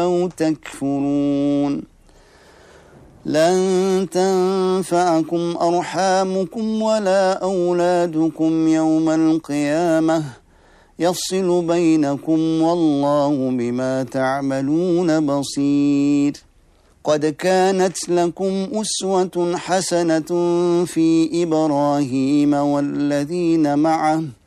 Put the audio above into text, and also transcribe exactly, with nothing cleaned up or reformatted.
أو تكفرون لن تنفعكم أرحامكم ولا أولادكم يوم القيامة يفصل بينكم والله بما تعملون بصير قد كانت لكم أسوة حسنة في إبراهيم والذين معه